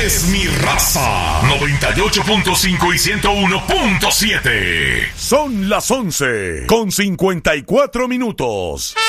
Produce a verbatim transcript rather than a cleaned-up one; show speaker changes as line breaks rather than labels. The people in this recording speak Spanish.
es mi raza. noventa y ocho punto cinco y ciento uno punto siete.
Son las once con cincuenta y cuatro minutos.